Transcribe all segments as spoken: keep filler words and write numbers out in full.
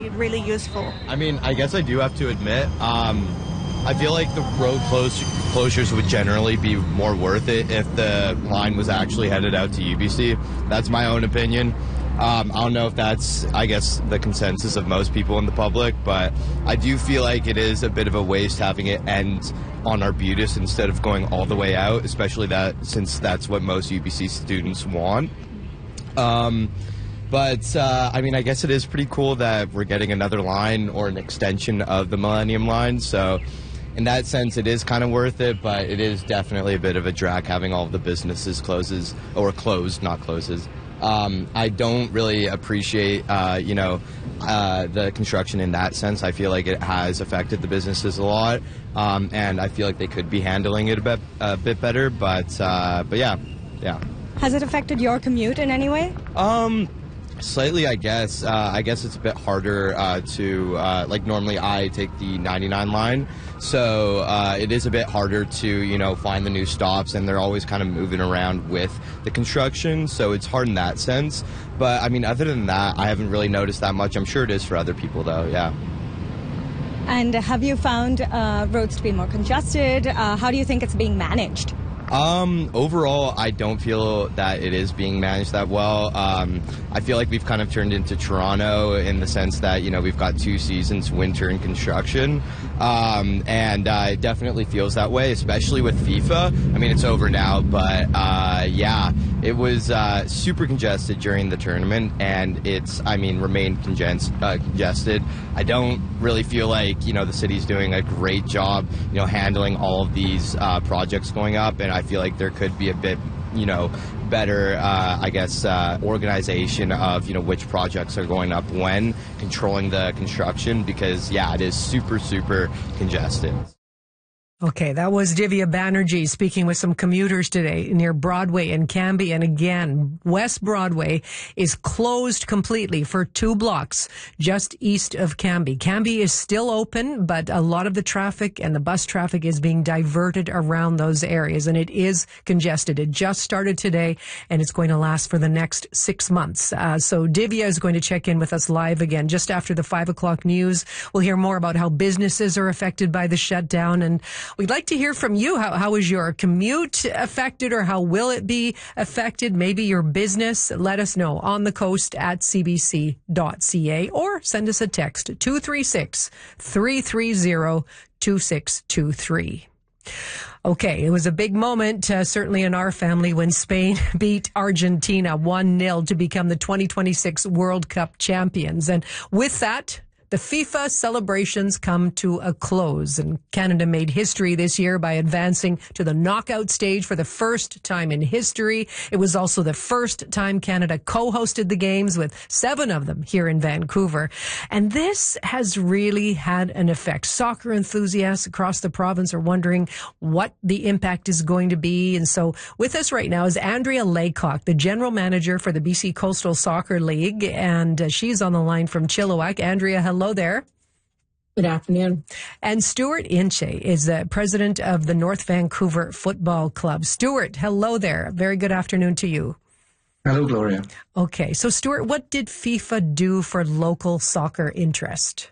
really useful? I mean, I guess I do have to admit, um, I feel like the road close, closures would generally be more worth it if the line was actually headed out to U B C. That's my own opinion. Um, I don't know if that's, I guess, the consensus of most people in the public, but I do feel like it is a bit of a waste having it end on Arbutus instead of going all the way out, especially that since that's what most U B C students want. Um, But, uh, I mean, I guess it is pretty cool that we're getting another line or an extension of the Millennium Line. So, in that sense, it is kind of worth it, but it is definitely a bit of a drag having all of the businesses closes, or closed, not closes. Um, I don't really appreciate, uh, you know, uh, the construction in that sense. I feel like it has affected the businesses a lot, um, and I feel like they could be handling it a bit, a bit better. But, uh, but yeah, yeah. Has it affected your commute in any way? Um... Slightly, I guess. Uh, I guess it's a bit harder uh, to, uh, like normally I take the ninety-nine line, so uh, it is a bit harder to, you know, find the new stops, and they're always kind of moving around with the construction, so it's hard in that sense. But, I mean, other than that, I haven't really noticed that much. I'm sure it is for other people, though, yeah. And have you found uh, roads to be more congested? Uh, how do you think it's being managed? Um, overall, I don't feel that it is being managed that well. Um, I feel like we've kind of turned into Toronto in the sense that, you know, we've got two seasons, winter and construction. Um, and uh, it definitely feels that way, especially with FIFA. I mean, it's over now, but uh, yeah, it was uh, super congested during the tournament, and it's, I mean, remained congest- uh, congested. I don't really feel like, you know, the city's doing a great job, you know, handling all of these uh, projects going up, and I I feel like there could be a bit, you know, better, uh, I guess, uh, organization of, you know, which projects are going up when, controlling the construction, because, yeah, it is super, super congested. Okay, that was Divya Banerjee speaking with some commuters today near Broadway and Cambie. And again, West Broadway is closed completely for two blocks just east of Cambie. Cambie is still open, but a lot of the traffic and the bus traffic is being diverted around those areas, and it is congested. It just started today, and it's going to last for the next six months. Uh, so Divya is going to check in with us live again just after the five o'clock news. We'll hear more about how businesses are affected by the shutdown, and we'd like to hear from you. How, how is your commute affected, or how will it be affected? Maybe your business. Let us know on the coast at c b c dot c a, or send us a text two three six, three three zero, two six two three. Okay, it was a big moment, uh, certainly in our family, when Spain beat Argentina one nil to become the twenty twenty-six World Cup champions. And with that, the FIFA celebrations come to a close, and Canada made history this year by advancing to the knockout stage for the first time in history. It was also the first time Canada co-hosted the games, with seven of them here in Vancouver. And this has really had an effect. Soccer enthusiasts across the province are wondering what the impact is going to be. And so with us right now is Andrea Laycock, the general manager for the B C Coastal Soccer League, and uh, she's on the line from Chilliwack. Andrea, hello. Hello there. Good afternoon. And Stuart Inche is the president of the North Vancouver Football Club. Stuart, hello there. Very good afternoon to you. Hello, Gloria. Okay, so Stuart, what did FIFA do for local soccer interest?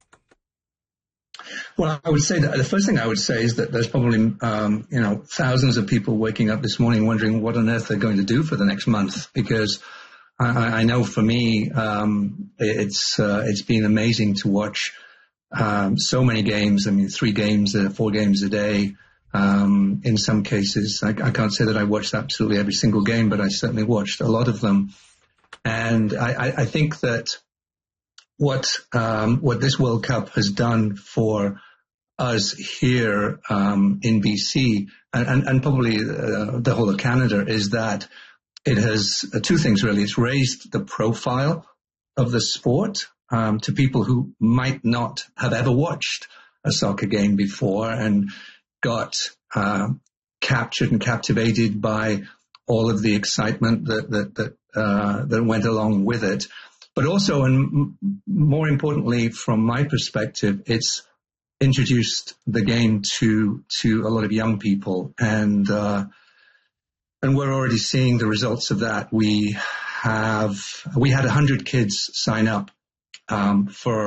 Well, I would say that the first thing I would say is that there's probably, um, you know, thousands of people waking up this morning wondering what on earth they're going to do for the next month, because I, I know for me, um, it's uh, it's been amazing to watch um, so many games. I mean, three games, uh, four games a day. Um, in some cases, I, I can't say that I watched absolutely every single game, but I certainly watched a lot of them. And I, I, I think that what um, what this World Cup has done for us here um, in B C and, and, and probably uh, the whole of Canada is that it has uh, two things, really. It's raised the profile of the sport um, to people who might not have ever watched a soccer game before, and got uh, captured and captivated by all of the excitement that that that, uh, that went along with it. But also, and more importantly, from my perspective, it's introduced the game to to a lot of young people, and uh, and we're already seeing the results of that. We have we had one hundred kids sign up um, for